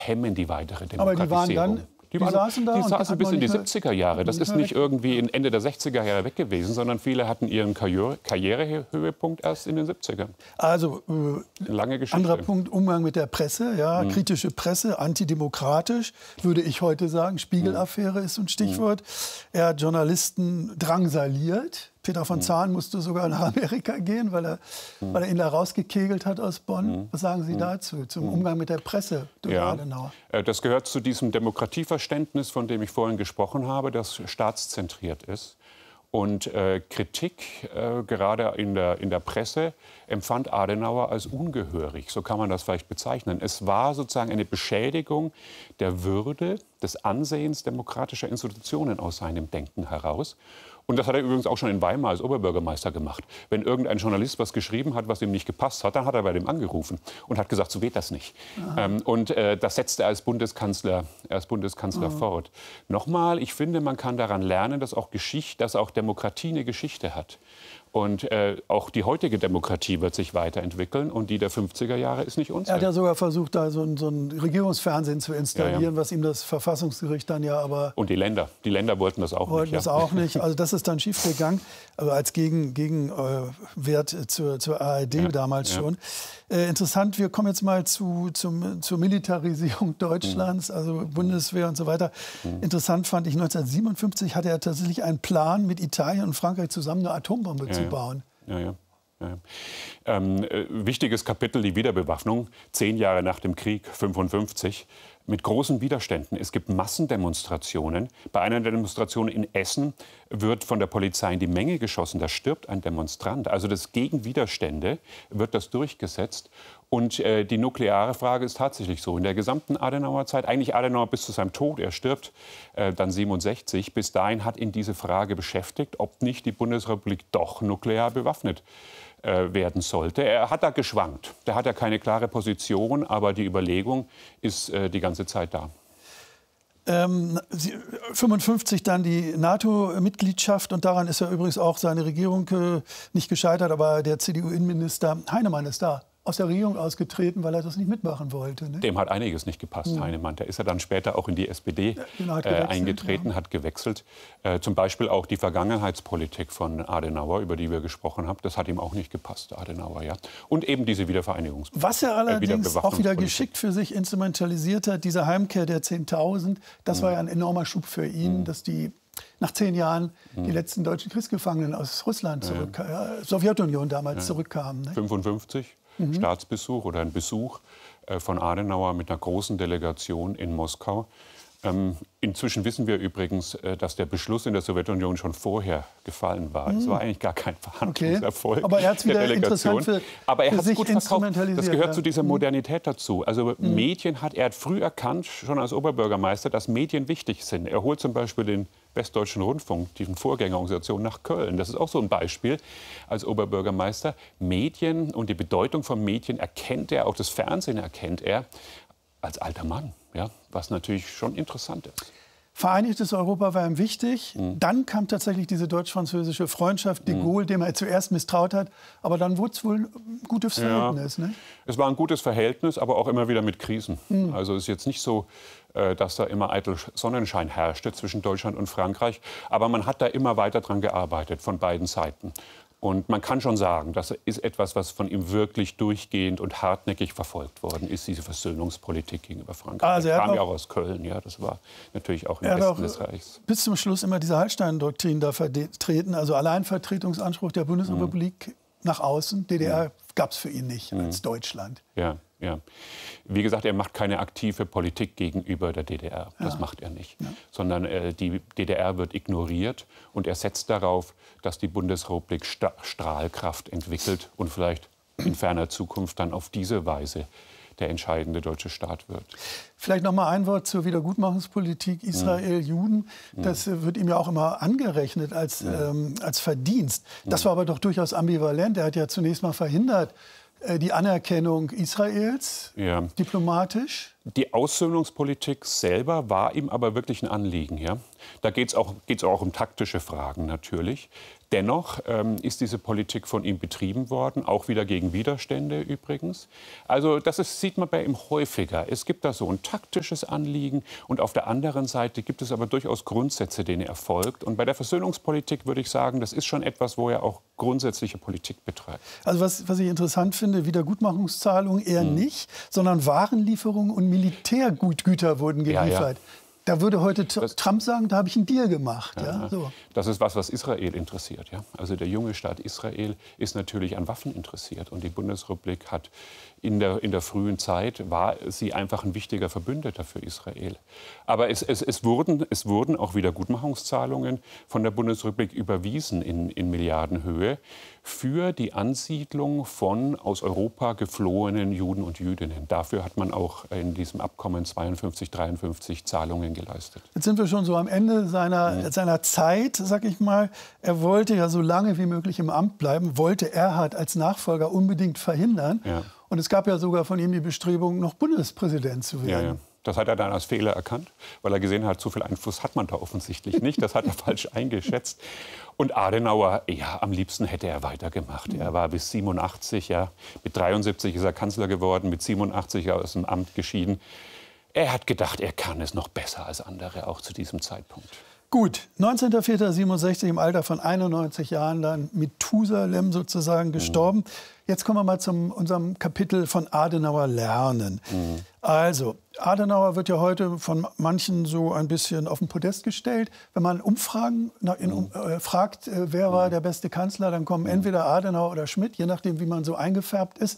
hemmen die weitere Aber Demokratisierung. die waren dann, die saßen bis in die 70er Jahre. Das ist nicht irgendwie Ende der 60er Jahre weg gewesen, sondern viele hatten ihren Karrierehöhepunkt erst in den 70ern. Also lange Geschichte. Anderer Punkt, Umgang mit der Presse, ja, kritische Presse, antidemokratisch, würde ich heute sagen. Spiegel-Affäre ist so ein Stichwort. Er hat Journalisten drangsaliert. Peter von Zahn musste sogar nach Amerika gehen, weil er ihn da rausgekegelt hat aus Bonn. Was sagen Sie dazu, zum Umgang mit der Presse durch Adenauer? Das gehört zu diesem Demokratieverständnis, von dem ich vorhin gesprochen habe, das staatszentriert ist. Und Kritik, gerade in der Presse, empfand Adenauer als ungehörig. So kann man das vielleicht bezeichnen. Es war sozusagen eine Beschädigung der Würde, des Ansehens demokratischer Institutionen aus seinem Denken heraus. Und das hat er übrigens auch schon in Weimar als Oberbürgermeister gemacht. Wenn irgendein Journalist was geschrieben hat, was ihm nicht gepasst hat, dann hat er bei dem angerufen und hat gesagt, so geht das nicht. Das setzte er als Bundeskanzler fort. Nochmal, ich finde, man kann daran lernen, dass auch Demokratie eine Geschichte hat. Und auch die heutige Demokratie wird sich weiterentwickeln. Und die der 50er Jahre ist nicht unsere. Er hat ja sogar versucht, da so ein Regierungsfernsehen zu installieren, was ihm das Verfassungsgericht dann ja aber... Und die Länder wollten das auch nicht. Das auch nicht. Also das ist dann schiefgegangen, aber als Gegenwert zur ARD damals schon. Interessant, wir kommen jetzt mal zur Militarisierung Deutschlands, also Bundeswehr und so weiter. Interessant fand ich, 1957 hatte er tatsächlich einen Plan, mit Italien und Frankreich zusammen eine Atombombe zu bauen. Wichtiges Kapitel, die Wiederbewaffnung, 10 Jahre nach dem Krieg, 1955, mit großen Widerständen. Es gibt Massendemonstrationen. Bei einer Demonstration in Essen wird von der Polizei in die Menge geschossen. Da stirbt ein Demonstrant. Also das gegen Widerstände wird das durchgesetzt. Und die nukleare Frage ist tatsächlich so. In der gesamten Adenauer Zeit, eigentlich Adenauer bis zu seinem Tod, er stirbt dann 67, bis dahin hat ihn diese Frage beschäftigt, ob nicht die Bundesrepublik doch nuklear bewaffnet werden sollte. Er hat da geschwankt. Da hat er keine klare Position, aber die Überlegung ist die ganze Zeit da. 1955 dann die NATO-Mitgliedschaft und daran ist ja übrigens auch seine Regierung nicht gescheitert, aber der CDU-Innenminister Heinemann ist da aus der Regierung ausgetreten, weil er das nicht mitmachen wollte. Ne? Dem hat einiges nicht gepasst, Heinemann. Da ist er dann später auch in die SPD eingetreten, hat gewechselt. Zum Beispiel auch die Vergangenheitspolitik von Adenauer, über die wir gesprochen haben, das hat ihm auch nicht gepasst, Adenauer. Ja. Und eben diese Wiedervereinigungspolitik. Was er allerdings auch wieder geschickt für sich instrumentalisiert hat, diese Heimkehr der 10.000, das war ja ein enormer Schub für ihn, dass die nach 10 Jahren die letzten deutschen Kriegsgefangenen aus Russland Sowjetunion damals zurückkamen. Ne? 55. Staatsbesuch oder ein Besuch von Adenauer mit einer großen Delegation in Moskau. Inzwischen wissen wir übrigens, dass der Beschluss in der Sowjetunion schon vorher gefallen war. Es war eigentlich gar kein Verhandlungserfolg aber er hat's wieder der Delegation. Interessant Aber er hat es sich gut verkauft. Das gehört zu dieser ja. Modernität dazu. Also er hat früh erkannt, schon als Oberbürgermeister, dass Medien wichtig sind. Er holt zum Beispiel den Westdeutschen Rundfunk, die Vorgängerorganisation, nach Köln. Das ist auch so ein Beispiel als Oberbürgermeister. Medien und die Bedeutung von Medien erkennt er, auch das Fernsehen erkennt er als alter Mann, ja, was natürlich schon interessant ist. Vereinigtes Europa war ihm wichtig. Dann kam tatsächlich diese deutsch-französische Freundschaft, de Gaulle, dem er zuerst misstraut hat. Aber dann wurde es wohl ein gutes Verhältnis. Ne? Es war ein gutes Verhältnis, aber auch immer wieder mit Krisen. Also es ist jetzt nicht so, dass da immer eitel Sonnenschein herrschte zwischen Deutschland und Frankreich. Aber man hat da immer weiter dran gearbeitet, von beiden Seiten. Und man kann schon sagen, das ist etwas, was von ihm wirklich durchgehend und hartnäckig verfolgt worden ist, diese Versöhnungspolitik gegenüber Frankreich. Also das kam ja auch aus Köln, ja, das war natürlich auch im Westen des Reichs. Bis zum Schluss immer diese Hallstein-Doktrin da vertreten, also Alleinvertretungsanspruch der Bundesrepublik nach außen. DDR gab es für ihn nicht als Deutschland. Ja. Wie gesagt, er macht keine aktive Politik gegenüber der DDR. Das macht er nicht. Sondern die DDR wird ignoriert und er setzt darauf, dass die Bundesrepublik Strahlkraft entwickelt und vielleicht in ferner Zukunft dann auf diese Weise der entscheidende deutsche Staat wird. Vielleicht noch mal ein Wort zur Wiedergutmachungspolitik Israel-Juden. Das wird ihm ja auch immer angerechnet als Verdienst. Das war aber doch durchaus ambivalent. Er hat ja zunächst mal verhindert, die Anerkennung Israels, diplomatisch. Die Aussöhnungspolitik selber war ihm aber wirklich ein Anliegen. Ja? Da geht es auch um taktische Fragen natürlich. Dennoch ist diese Politik von ihm betrieben worden, auch wieder gegen Widerstände übrigens. Also sieht man bei ihm häufiger. Es gibt da so ein taktisches Anliegen und auf der anderen Seite gibt es aber durchaus Grundsätze, denen er folgt. Und bei der Versöhnungspolitik würde ich sagen, das ist schon etwas, wo er auch grundsätzliche Politik betreibt. Also was ich interessant finde, Wiedergutmachungszahlungen eher nicht, sondern Warenlieferungen und Militärgüter wurden geliefert. Ja. Da würde heute Trump sagen, da habe ich einen Deal gemacht. Ja, so. Das ist was Israel interessiert. Ja? Also der junge Staat Israel ist natürlich an Waffen interessiert. Und die Bundesrepublik hat in der frühen Zeit, war sie einfach ein wichtiger Verbündeter für Israel. Aber es wurden auch Wiedergutmachungszahlungen von der Bundesrepublik überwiesen in Milliardenhöhe für die Ansiedlung von aus Europa geflohenen Juden und Jüdinnen. Dafür hat man auch in diesem Abkommen 52-53 Zahlungen geleistet. Jetzt sind wir schon so am Ende seiner Zeit, sag ich mal. Er wollte ja so lange wie möglich im Amt bleiben, wollte Erhard als Nachfolger unbedingt verhindern. Ja. Und es gab ja sogar von ihm die Bestrebung, noch Bundespräsident zu werden. Ja. Das hat er dann als Fehler erkannt, weil er gesehen hat, so viel Einfluss hat man da offensichtlich nicht. Das hat er falsch eingeschätzt. Und Adenauer, ja, am liebsten hätte er weitergemacht. Er war bis 87, ja, mit 73 ist er Kanzler geworden, mit 87 aus dem Amt geschieden. Er hat gedacht, er kann es noch besser als andere, auch zu diesem Zeitpunkt. Gut, 19.04.67 im Alter von 91 Jahren dann Methusalem sozusagen gestorben. Jetzt kommen wir mal zu unserem Kapitel von Adenauer lernen. Also, Adenauer wird ja heute von manchen so ein bisschen auf den Podest gestellt. Wenn man fragt, wer war der beste Kanzler, dann kommen entweder Adenauer oder Schmidt, je nachdem, wie man so eingefärbt ist.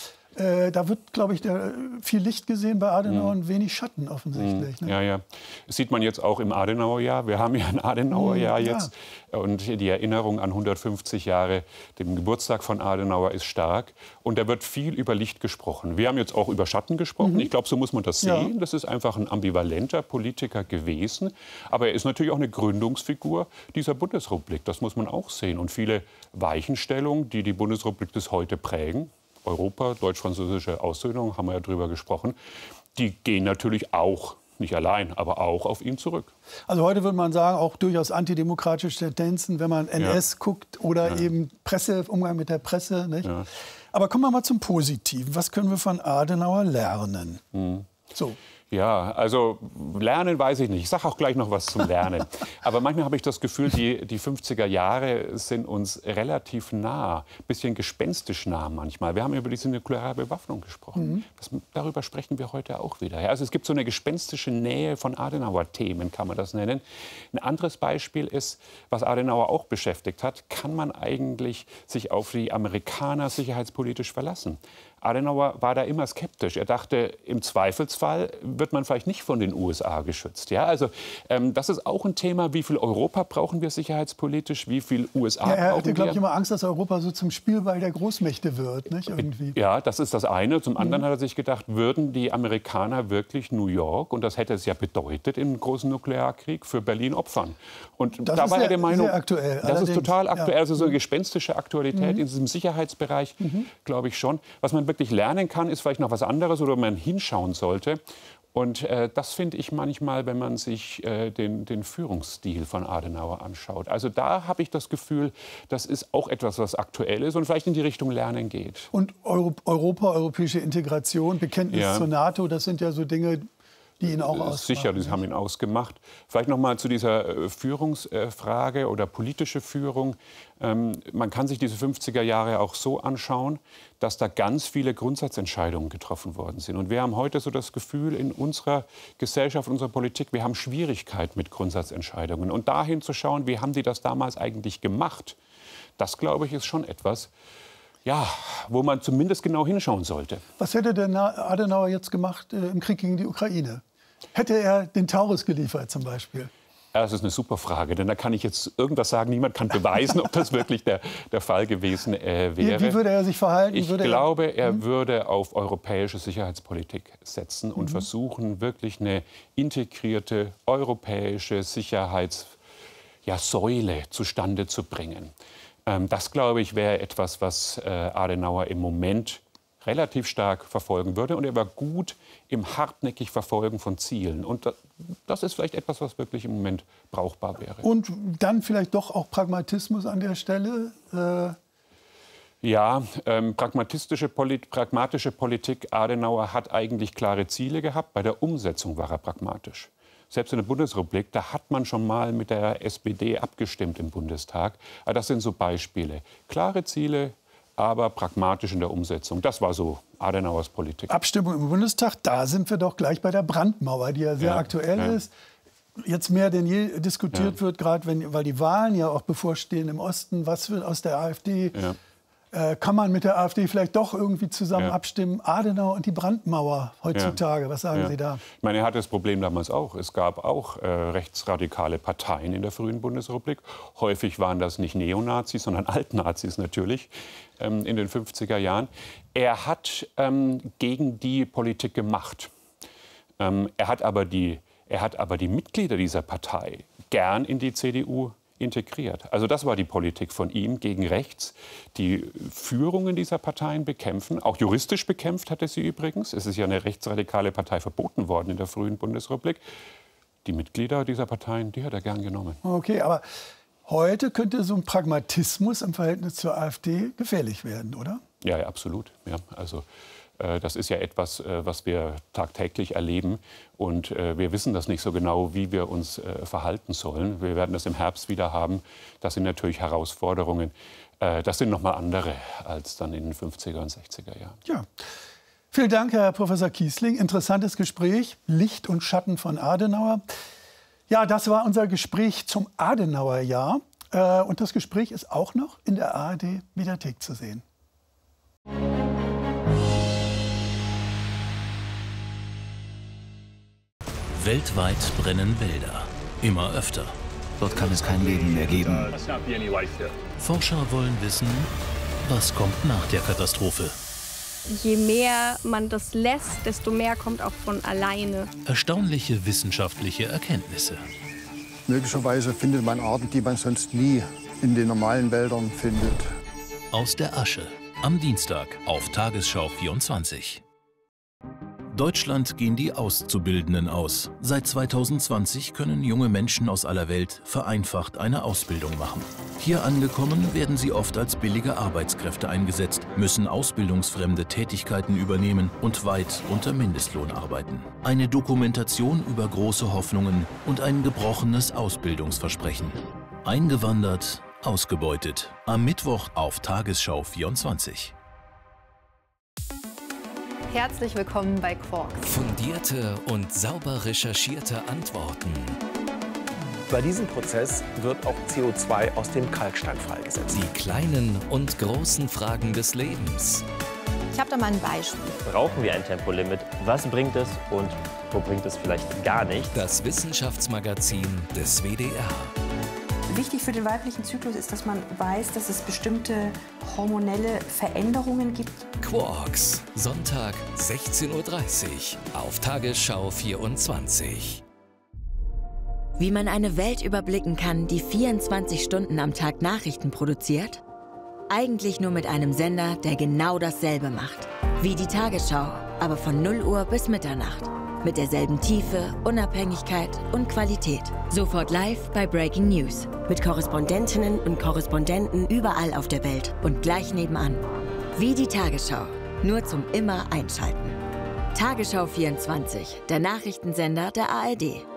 Da wird, glaube ich, viel Licht gesehen bei Adenauer und wenig Schatten offensichtlich. Ne? Ja. Das sieht man jetzt auch im Adenauerjahr. Wir haben ja ein Adenauerjahr jetzt. Und die Erinnerung an 150 Jahre, dem Geburtstag von Adenauer, ist stark. Und da wird viel über Licht gesprochen. Wir haben jetzt auch über Schatten gesprochen. Ich glaube, so muss man das sehen. Das ist einfach ein ambivalenter Politiker gewesen. Aber er ist natürlich auch eine Gründungsfigur dieser Bundesrepublik. Das muss man auch sehen. Und viele Weichenstellungen, die die Bundesrepublik bis heute prägen, Europa, deutsch-französische Aussöhnung, haben wir ja drüber gesprochen, die gehen natürlich auch, nicht allein, aber auch auf ihn zurück. Also heute würde man sagen, auch durchaus antidemokratische Tendenzen, wenn man NS guckt oder eben Umgang mit der Presse. Nicht? Ja. Aber kommen wir mal zum Positiven. Was können wir von Adenauer lernen? So. Ja, also lernen weiß ich nicht. Ich sage auch gleich noch was zum Lernen. Aber manchmal habe ich das Gefühl, die 50er Jahre sind uns relativ nah, ein bisschen gespenstisch nah manchmal. Wir haben über diese nukleare Bewaffnung gesprochen. Darüber sprechen wir heute auch wieder. Ja, also es gibt so eine gespenstische Nähe von Adenauer-Themen, kann man das nennen. Ein anderes Beispiel ist, was Adenauer auch beschäftigt hat, kann man eigentlich sich auf die Amerikaner sicherheitspolitisch verlassen? Adenauer war da immer skeptisch. Er dachte, im Zweifelsfall wird man vielleicht nicht von den USA geschützt. Ja, also das ist auch ein Thema, wie viel Europa brauchen wir sicherheitspolitisch, wie viel USA brauchen wir. Er hatte, glaube ich, immer Angst, dass Europa so zum Spielball der Großmächte wird. Nicht? Irgendwie. Ja, das ist das eine. Zum anderen hat er sich gedacht, würden die Amerikaner wirklich New York, und das hätte es ja bedeutet im großen Nuklearkrieg, für Berlin opfern. Und das da war er der Meinung, aktuell, das ist total aktuell. Also so eine gespenstische Aktualität in diesem Sicherheitsbereich, glaube ich schon. Was man wirklich lernen kann, ist vielleicht noch was anderes, oder man hinschauen sollte. Und das finde ich manchmal, wenn man sich den Führungsstil von Adenauer anschaut. Also da habe ich das Gefühl, das ist auch etwas, was aktuell ist und vielleicht in die Richtung Lernen geht. Und Europa, europäische Integration, Bekenntnis zur NATO, das sind ja so Dinge, die ihn auch ausmachen. Sicher, die haben ihn ausgemacht. Vielleicht noch mal zu dieser Führungsfrage oder politische Führung. Man kann sich diese 50er Jahre auch so anschauen, dass da ganz viele Grundsatzentscheidungen getroffen worden sind. Und wir haben heute so das Gefühl in unserer Gesellschaft, unserer Politik, wir haben Schwierigkeit mit Grundsatzentscheidungen. Und dahin zu schauen, wie haben die das damals eigentlich gemacht, das, glaube ich, ist schon etwas, ja, wo man zumindest genau hinschauen sollte. Was hätte denn Adenauer jetzt gemacht im Krieg gegen die Ukraine? Hätte er den Taurus geliefert zum Beispiel? Ja, das ist eine super Frage, denn da kann ich jetzt irgendwas sagen. Niemand kann beweisen, ob das wirklich der Fall gewesen wäre. Wie würde er sich verhalten? Ich glaube, er würde auf europäische Sicherheitspolitik setzen und versuchen, wirklich eine integrierte europäische Sicherheitssäule zustande zu bringen. Das, glaube ich, wäre etwas, was Adenauer im Moment relativ stark verfolgen würde. Und er war gut im hartnäckig Verfolgen von Zielen. Und das ist vielleicht etwas, was wirklich im Moment brauchbar wäre. Und dann vielleicht doch auch Pragmatismus an der Stelle? Ja, pragmatische Politik. Adenauer hat eigentlich klare Ziele gehabt. Bei der Umsetzung war er pragmatisch. Selbst in der Bundesrepublik, da hat man schon mal mit der SPD abgestimmt im Bundestag. Aber das sind so Beispiele. Klare Ziele, aber pragmatisch in der Umsetzung. Das war so Adenauers Politik. Abstimmung im Bundestag, da sind wir doch gleich bei der Brandmauer, die ja sehr aktuell ist. Jetzt mehr denn je diskutiert wird, gerade weil die Wahlen ja auch bevorstehen im Osten. Was wird aus der AfD? Ja. Kann man mit der AfD vielleicht doch irgendwie zusammen abstimmen? Adenauer und die Brandmauer heutzutage, was sagen Sie da? Ich meine, er hatte das Problem damals auch. Es gab auch rechtsradikale Parteien in der frühen Bundesrepublik. Häufig waren das nicht Neonazis, sondern Altnazis natürlich in den 50er Jahren. Er hat gegen die Politik gemacht. Er hat aber die Mitglieder dieser Partei gern in die CDU integriert. Also das war die Politik von ihm gegen rechts. Die Führungen dieser Parteien bekämpfen, auch juristisch bekämpft hat er sie übrigens. Es ist ja eine rechtsradikale Partei verboten worden in der frühen Bundesrepublik. Die Mitglieder dieser Parteien, die hat er gern genommen. Okay, aber heute könnte so ein Pragmatismus im Verhältnis zur AfD gefährlich werden, oder? Ja, ja, absolut. Ja, also das ist ja etwas, was wir tagtäglich erleben. Und wir wissen das nicht so genau, wie wir uns verhalten sollen. Wir werden das im Herbst wieder haben. Das sind natürlich Herausforderungen. Das sind noch mal andere als dann in den 50er und 60er Jahren. Ja. Vielen Dank, Herr Professor Kiesling. Interessantes Gespräch. Licht und Schatten von Adenauer. Ja, das war unser Gespräch zum Adenauerjahr. Und das Gespräch ist auch noch in der ARD-Mediathek zu sehen. Weltweit brennen Wälder. Immer öfter. Dort kann es kein Leben mehr geben. Forscher wollen wissen, was kommt nach der Katastrophe. Je mehr man das lässt, desto mehr kommt auch von alleine. Erstaunliche wissenschaftliche Erkenntnisse. Möglicherweise findet man Arten, die man sonst nie in den normalen Wäldern findet. Aus der Asche. Am Dienstag auf Tagesschau 24. Deutschland gehen die Auszubildenden aus. Seit 2020 können junge Menschen aus aller Welt vereinfacht eine Ausbildung machen. Hier angekommen werden sie oft als billige Arbeitskräfte eingesetzt, müssen ausbildungsfremde Tätigkeiten übernehmen und weit unter Mindestlohn arbeiten. Eine Dokumentation über große Hoffnungen und ein gebrochenes Ausbildungsversprechen. Eingewandert, ausgebeutet. Am Mittwoch auf Tagesschau 24. Herzlich willkommen bei Quarks. Fundierte und sauber recherchierte Antworten. Bei diesem Prozess wird auch CO2 aus dem Kalkstein freigesetzt. Die kleinen und großen Fragen des Lebens. Ich habe da mal ein Beispiel. Brauchen wir ein Tempolimit? Was bringt es und wo bringt es vielleicht gar nicht? Das Wissenschaftsmagazin des WDR. Wichtig für den weiblichen Zyklus ist, dass man weiß, dass es bestimmte hormonelle Veränderungen gibt. Quarks, Sonntag 16:30 Uhr auf Tagesschau 24. Wie man eine Welt überblicken kann, die 24 Stunden am Tag Nachrichten produziert? Eigentlich nur mit einem Sender, der genau dasselbe macht. Wie die Tagesschau, aber von 0 Uhr bis Mitternacht. Mit derselben Tiefe, Unabhängigkeit und Qualität. Sofort live bei Breaking News. Mit Korrespondentinnen und Korrespondenten überall auf der Welt und gleich nebenan. Wie die Tagesschau, nur zum immer Einschalten. Tagesschau 24, der Nachrichtensender der ARD.